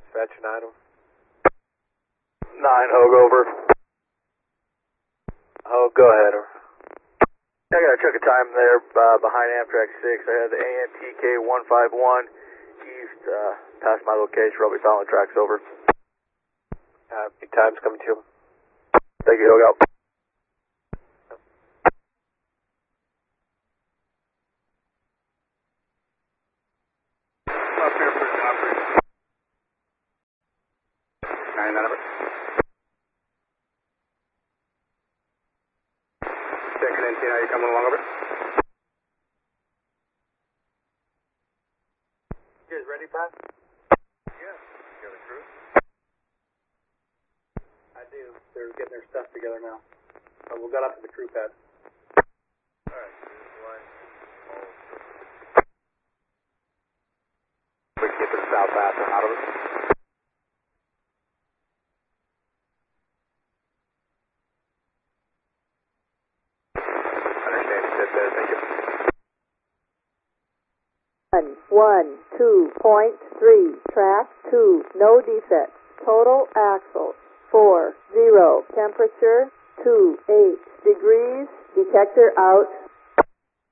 Dispatcher 9. 9, Hogue, over. Oh, go ahead. I got a chunk of time there behind Amtrak 6. I had the ANTK 151 east past my location. Rubber silent tracks, over. Big time's coming to him. Thank you, Hogue, out. Up here for the operator. 99 number. Second NT, now you coming along, over? You guys ready, Pat? Yeah. You have a crew? I do. They're getting their stuff together now. We'll get up to the crew pad. Alright, We can get to the south path and out of it. understand, you said that, thank you. 112.3, track 2, no defects, total axle 40, temperature 28 degrees, detector out.